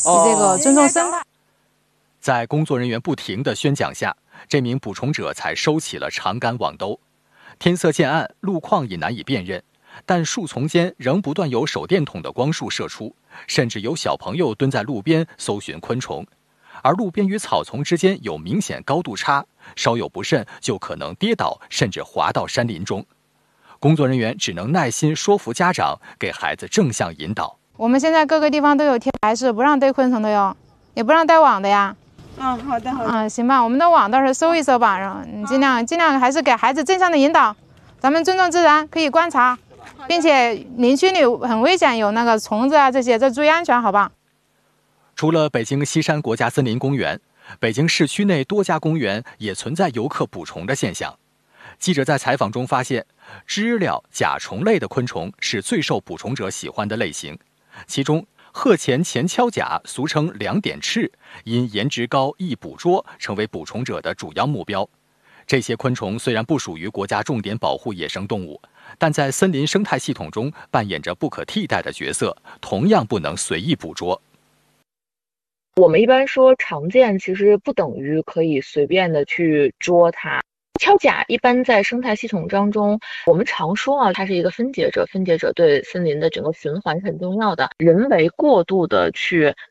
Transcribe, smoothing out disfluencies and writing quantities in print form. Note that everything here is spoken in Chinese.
这个尊重生态。 在工作人员不停的宣讲下，这名捕虫者才收起了长杆网兜。天色渐暗，路况已难以辨认，但树丛间仍不断有手电筒的光束射出，甚至有小朋友蹲在路边搜寻昆虫。而路边与草丛之间有明显高度差，稍有不慎就可能跌倒，甚至滑到山林中。工作人员只能耐心说服家长，给孩子正向引导。 我们现在各个地方都有贴牌，是不让逮昆虫的哟，也不让带网的呀。 好的。 行吧，我们的网到时候收一收吧，然后你尽量还是给孩子正向的引导。咱们尊重自然，可以观察，并且林区里很危险，有那个虫子啊这些，注意安全，好吧？ 除了北京西山国家森林公园，北京市区内多家公园也存在游客捕虫的现象。记者在采访中发现，知了、甲虫类的昆虫是最受捕虫者喜欢的类型，其中褐钱前锹甲俗称两点翅，因颜值高易捕捉，成为捕虫者的主要目标。这些昆虫虽然不属于国家重点保护野生动物，但在森林生态系统中扮演着不可替代的角色，同样不能随意捕捉。 我们一般说常见，其实不等于可以随便的去捉它。锹甲一般在生态系统当中，我们常说它是一个分解者，分解者对森林的整个循环是很重要的。人为过度的去